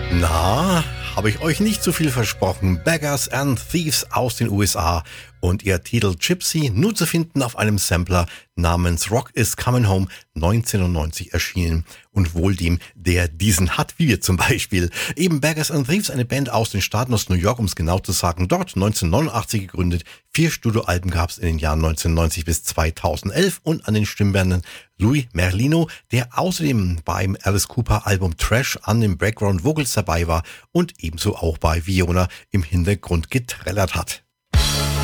Na, habe ich euch nicht zu viel versprochen. Beggars and Thieves aus den USA und ihr Titel Gypsy, nur zu finden auf einem Sampler namens Rock is Coming Home, 1990 erschienen. Und wohl dem, der diesen hat, wie wir zum Beispiel. Eben Beggars and Thieves, eine Band aus den Staaten, aus New York, um es genau zu sagen, dort 1989 gegründet. 4 Studioalben gab es in den Jahren 1990 bis 2011 und an den Stimmbändern Louis Merlino, der außerdem beim Alice Cooper Album Trash an den Background Vocals dabei war und ebenso auch bei Viona im Hintergrund getrellert hat.